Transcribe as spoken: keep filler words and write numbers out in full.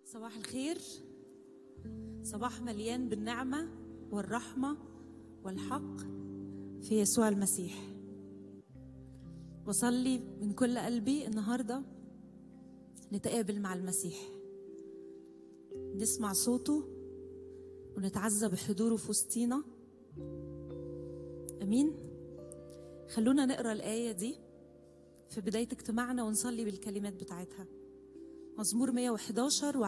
صباح الخير. صباح مليان بالنعمة والرحمة والحق في يسوع المسيح. وصلي من كل قلبي النهاردة نتقابل مع المسيح، نسمع صوته ونتعزى بحضوره في وسطينا. أمين. خلونا نقرأ الآية دي في بداية اجتماعنا ونصلي بالكلمات بتاعتها. مزمور مية وحداشر